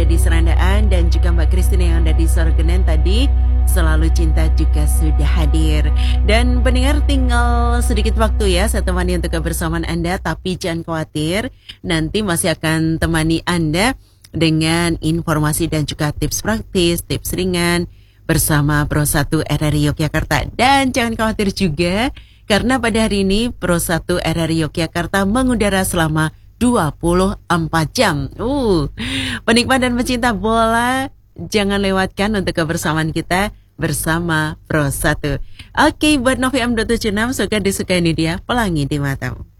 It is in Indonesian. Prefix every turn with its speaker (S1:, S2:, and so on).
S1: ada di Serandaan dan juga Mbak Christine yang ada di Sorgenen tadi. Selalu Cinta juga sudah hadir. Dan pendengar tinggal sedikit waktu ya saya temani untuk kebersamaan Anda, tapi jangan khawatir, nanti masih akan temani Anda dengan informasi dan juga tips praktis, tips ringan bersama Pro 1 RRI Yogyakarta. Dan jangan khawatir juga karena pada hari ini Pro 1 RRI Yogyakarta mengudara selama 24 jam. Penikmat dan pecinta bola, jangan lewatkan untuk kebersamaan kita bersama Pro 1. Oke, buat Novi M276 suka disukai ini dia Pelangi di Matamu.